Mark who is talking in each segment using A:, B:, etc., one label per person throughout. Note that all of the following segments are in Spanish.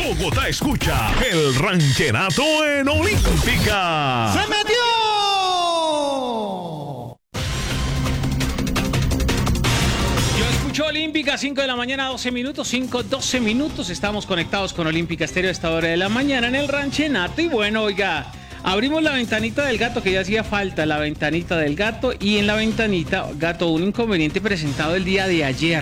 A: Bogotá escucha el ranchenato en Olímpica.
B: ¡Se metió!
C: Olímpica, 5 de la mañana, 12 minutos, 12 minutos. Estamos conectados con Olímpica Estéreo a esta hora de la mañana en el ranchenato. Y bueno, oiga, abrimos la ventanita del gato, que ya hacía falta la ventanita del gato. Y en la ventanita, gato, un inconveniente presentado el día de ayer.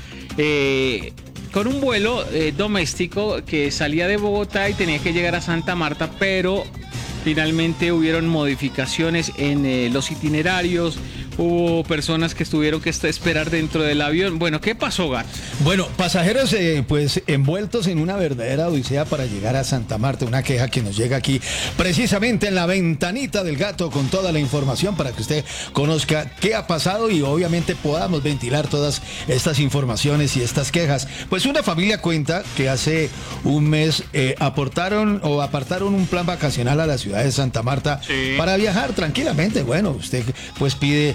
C: Con un vuelo doméstico que salía de Bogotá y tenía que llegar a Santa Marta, pero finalmente hubieron modificaciones en los itinerarios. Hubo personas que tuvieron que esperar dentro del avión. Bueno, ¿qué pasó, Gato?
B: Bueno, pasajeros pues envueltos en una verdadera odisea para llegar a Santa Marta. Una queja que nos llega aquí precisamente en la ventanita del gato con toda la información para que usted conozca qué ha pasado y obviamente podamos ventilar todas estas informaciones y estas quejas. Pues una familia cuenta que hace un mes apartaron un plan vacacional a la ciudad de Santa Marta, sí, para viajar tranquilamente. Bueno, usted pues pide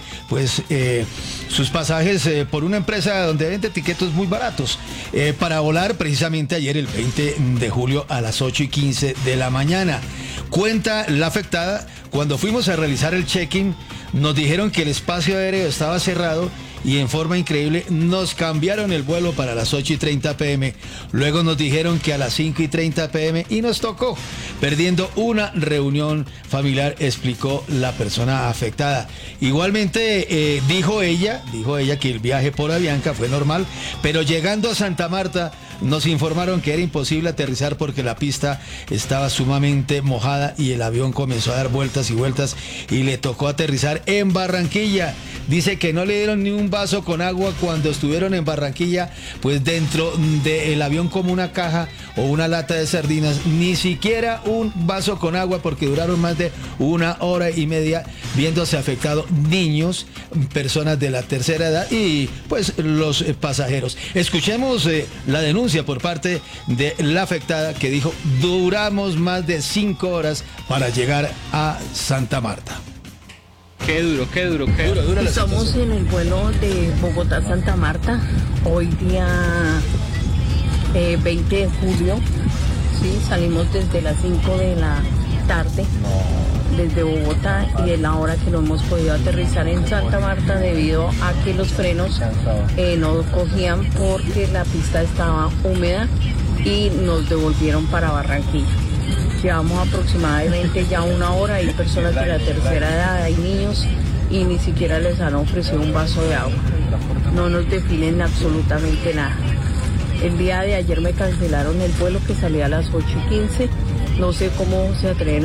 B: sus pasajes por una empresa donde vende tiquetos muy baratos para volar precisamente ayer el 20 de julio a las 8:15 de la mañana. Cuenta la afectada: cuando fuimos a realizar el check-in nos dijeron que el espacio aéreo estaba cerrado y en forma increíble nos cambiaron el vuelo para las 8:30 p.m. Luego nos dijeron que a las 5:30 p.m. y nos tocó, perdiendo una reunión familiar, explicó la persona afectada. Igualmente dijo ella que el viaje por Avianca fue normal, pero llegando a Santa Marta nos informaron que era imposible aterrizar porque la pista estaba sumamente mojada y el avión comenzó a dar vueltas y vueltas y le tocó aterrizar en Barranquilla. Dice que no le dieron ni un vaso con agua cuando estuvieron en Barranquilla, pues dentro del avión como una caja o una lata de sardinas, ni siquiera un vaso con agua porque duraron más de 1 hora y media viéndose afectados niños, personas de la tercera edad y pues los pasajeros. Escuchemos la denuncia por parte de la afectada que dijo: duramos más de 5 horas para llegar a Santa Marta.
C: Qué duro.
D: Estamos en el vuelo de Bogotá-Santa Marta, hoy día 20 de julio, ¿sí? Salimos desde las 5 de la tarde, desde Bogotá, y es la hora que no hemos podido aterrizar en Santa Marta debido a que los frenos no cogían porque la pista estaba húmeda y nos devolvieron para Barranquilla. Llevamos aproximadamente ya 1 hora, hay personas de la tercera edad, hay niños y ni siquiera les han ofrecido un vaso de agua. No nos definen absolutamente nada. El día de ayer me cancelaron el vuelo que salía a las 8:15, no sé cómo se atreven